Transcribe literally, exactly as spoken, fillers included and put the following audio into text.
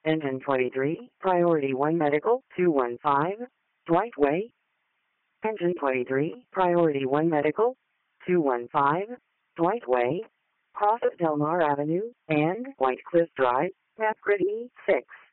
Engine twenty-three, Priority one Medical, two one five, Dwight Way. Engine twenty-three, Priority one Medical, two one five, Dwight Way, Cross of Delmar Avenue, and White Cliff Drive, Map Grid E six.